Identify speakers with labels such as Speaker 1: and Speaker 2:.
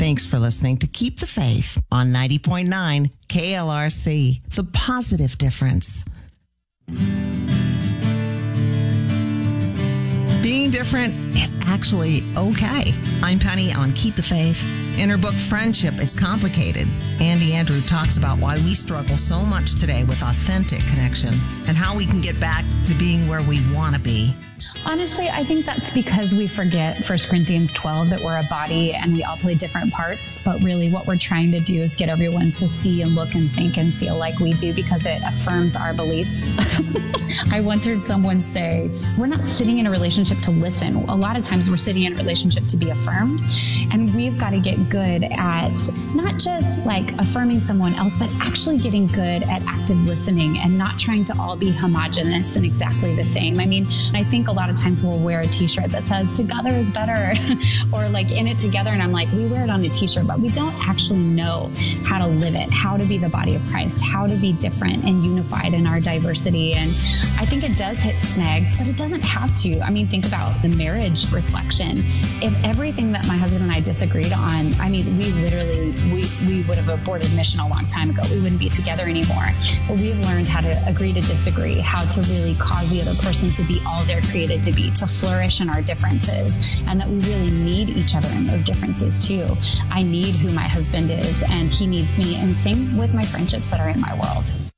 Speaker 1: Thanks for listening to Keep the Faith on 90.9 KLRC, The Positive Difference. Being different is actually okay. I'm Penny on Keep the Faith. In her book, Friendship is Complicated, Andy Andrew talks about why we struggle so much today with authentic connection and how we can get back to being where we want to be.
Speaker 2: Honestly, I think that's because we forget 1 Corinthians 12 that we're a body and we all play different parts. But really what we're trying to do is get everyone to see and look and think and feel like we do because it affirms our beliefs. I once heard someone say, we're not sitting in a relationship to listen. A lot of times we're sitting in a relationship to be affirmed. And we've got to get good at not just like affirming someone else, but actually getting good at active listening and not trying to all be homogenous and exactly the same. I mean, I think a lot of times we'll wear a t-shirt that says together is better or like in it together. And I'm like, we wear it on a t-shirt, but we don't actually know how to live it, how to be the body of Christ, how to be different and unified in our diversity. And I think it does hit snags, but it doesn't have to. I mean, think about the marriage reflection. If everything that my husband and I disagreed on, I mean, we would have aborted mission a long time ago. We wouldn't be together anymore. But we've learned how to agree to disagree, how to really cause the other person to be all they're created to be, to flourish in our differences, and that we really need each other in those differences too. I need who my husband is, and he needs me, and same with my friendships that are in my world.